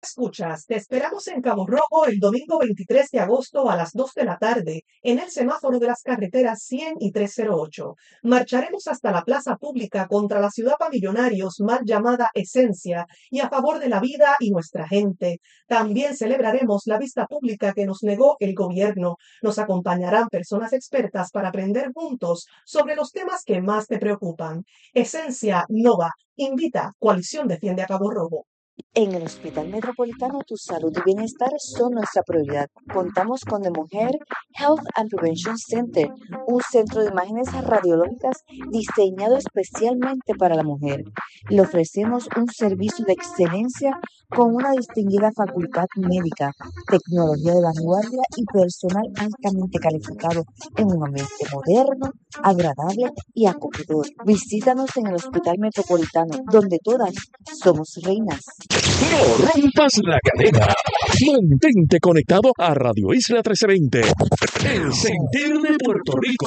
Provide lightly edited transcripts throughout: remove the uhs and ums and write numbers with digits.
Escuchas, te esperamos en Cabo Rojo el domingo 23 de agosto a las 2 de la tarde en el semáforo de las carreteras 100 y 308. Marcharemos hasta la plaza pública contra la ciudad para millonarios mal llamada Esencia y a favor de la vida y nuestra gente. También celebraremos la vista pública que nos negó el gobierno. Nos acompañarán personas expertas para aprender juntos sobre los temas que más te preocupan. Esencia Nova invita Coalición Defiende a Cabo Rojo. En el Hospital Metropolitano, tu salud y bienestar son nuestra prioridad. Contamos con The Mujer Health and Prevention Center, un centro de imágenes radiológicas diseñado especialmente para la mujer. Le ofrecemos un servicio de excelencia con una distinguida facultad médica, tecnología de vanguardia y personal altamente calificado en un ambiente moderno, agradable y acogedor. Visítanos en el Hospital Metropolitano, donde todas somos reinas. No rompas la cadena. Mantente conectado a Radio Isla 1320. El sentir de Puerto Rico.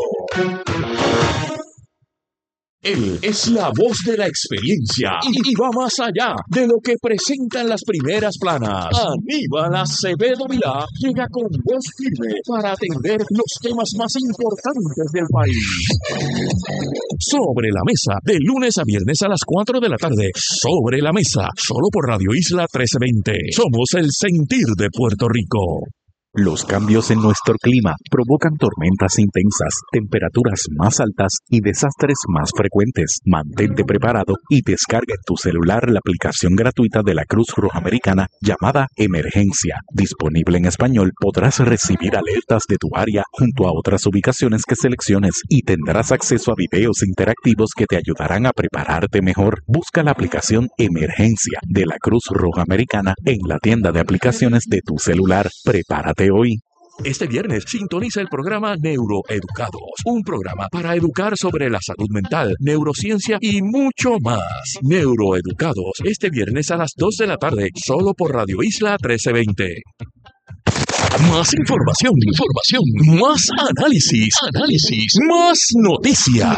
Él es la voz de la experiencia y va más allá de lo que presentan las primeras planas. Aníbal Acevedo Vilá llega con voz firme para atender los temas más importantes del país. Sobre la mesa, de lunes a viernes a las 4 de la tarde. Sobre la mesa, solo por Radio Isla 1320. Somos el sentir de Puerto Rico. Los cambios en nuestro clima provocan tormentas intensas, temperaturas más altas y desastres más frecuentes. Mantente preparado y descarga en tu celular la aplicación gratuita de la Cruz Roja Americana llamada Emergencia. Disponible en español, podrás recibir alertas de tu área junto a otras ubicaciones que selecciones y tendrás acceso a videos interactivos que te ayudarán a prepararte mejor. Busca la aplicación Emergencia de la Cruz Roja Americana en la tienda de aplicaciones de tu celular. Prepárate hoy. Este viernes sintoniza el programa Neuroeducados, un programa para educar sobre la salud mental, neurociencia y mucho más. Neuroeducados, este viernes a las 2 de la tarde, solo por Radio Isla 1320. Más información, más análisis, más noticias.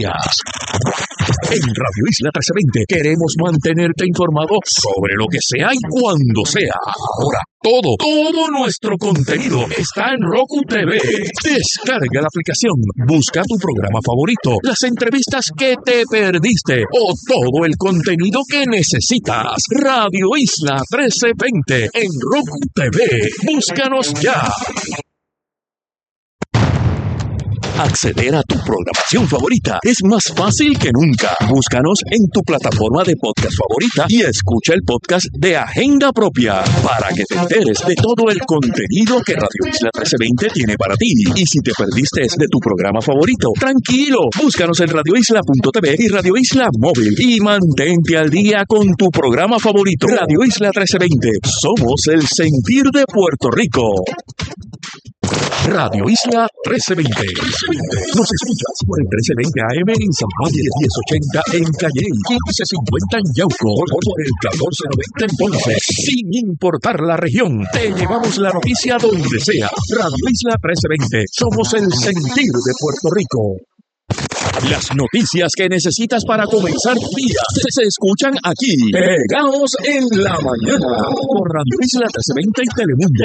En Radio Isla 1320 queremos mantenerte informado sobre lo que sea y cuando sea. Ahora, todo nuestro contenido está en Roku TV. Descarga la aplicación, busca tu programa favorito, las entrevistas que te perdiste o todo el contenido que necesitas. Radio Isla 1320 en Roku TV. Búscanos ya. Acceder a tu programación favorita es más fácil que nunca. Búscanos en tu plataforma de podcast favorita y escucha el podcast de Agenda Propia para que te enteres de todo el contenido que Radio Isla 1320 tiene para ti. Y si te perdiste de tu programa favorito, tranquilo, búscanos en radioisla.tv y Radio Isla Móvil y mantente al día con tu programa favorito. Radio Isla 1320, somos el sentir de Puerto Rico. Radio Isla 1320. Nos escuchas por el 1320 AM en San Juan, 1080 en Calley, 1550 en Yauco, por el 1490 en Ponce. Sin importar la región, te llevamos la noticia donde sea. Radio Isla 1320. Somos el sentir de Puerto Rico. Las noticias que necesitas para comenzar tu día se escuchan aquí, pegados en la mañana, por Radio Isla 1320 y Telemundo.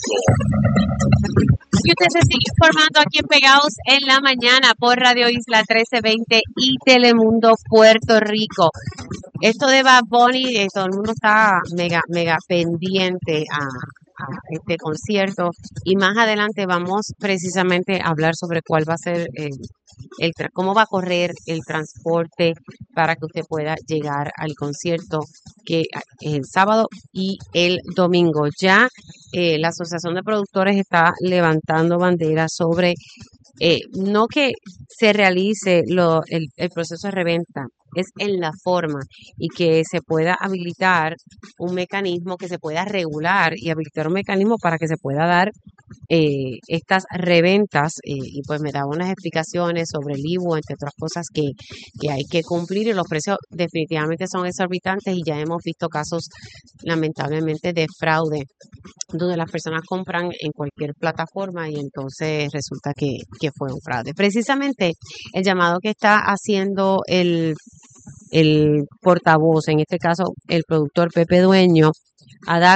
Y usted se sigue informando aquí en Pegados en la Mañana por Radio Isla 1320 y Telemundo Puerto Rico. Esto de Bad Bunny, todo el mundo está mega pendiente a este concierto y más adelante vamos precisamente a hablar sobre cuál va a ser cómo va a correr el transporte para que usted pueda llegar al concierto que es el sábado y el domingo. Ya la Asociación de Productores está levantando banderas sobre no que se realice el proceso de reventa, es en la forma y que se pueda habilitar un mecanismo, que se pueda regular y habilitar un mecanismo para que se pueda dar estas reventas y pues me da unas explicaciones sobre el IVU, entre otras cosas que hay que cumplir y los precios definitivamente son exorbitantes y ya hemos visto casos lamentablemente de fraude donde las personas compran en cualquier plataforma y entonces resulta que fue un fraude. Precisamente el llamado que está haciendo el portavoz, en este caso el productor Pepe Dueño, a dar